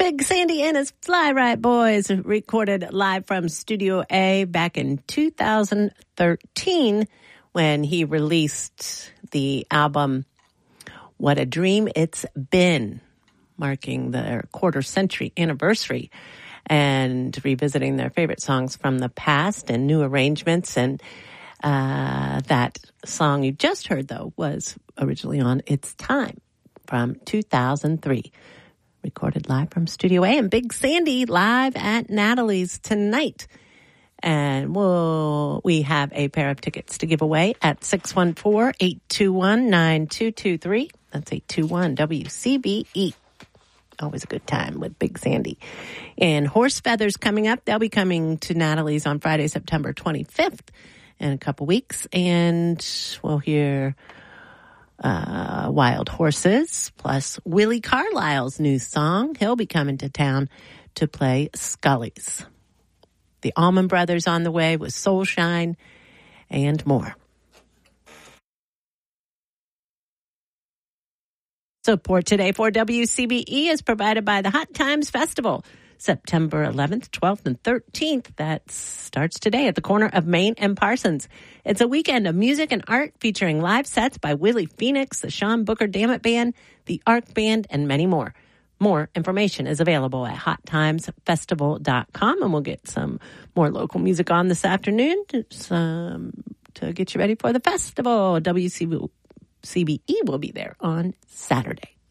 Big Sandy and his Fly Right Boys recorded live from Studio A back in 2013 when he released the album What a Dream It's Been, marking their quarter-century anniversary and revisiting their favorite songs from the past and new arrangements. And that song you just heard, though, was originally on It's Time from 2003. Recorded live from Studio A, and Big Sandy live at Natalie's tonight. And we have a pair of tickets to give away at 614-821-9223. That's 821-WCBE. Always a good time with Big Sandy. And Horse Feathers coming up. They'll be coming to Natalie's on Friday, September 25th in a couple weeks. And we'll hear Wild Horses, plus Willie Carlisle's new song. He'll be coming to town to play Scully's. The Allman Brothers on the way with Soul Shine and more. Support today for WCBE is provided by the Hot Times Festival, September 11th, 12th, and 13th. That starts today at the corner of Main and Parsons. It's a weekend of music and art featuring live sets by Willie Phoenix, the Sean Booker Dammit Band, the Arc Band, and many more. More information is available at hottimesfestival.com, and we'll get some more local music on this afternoon to get you ready for the festival. WCBE will be there on Saturday.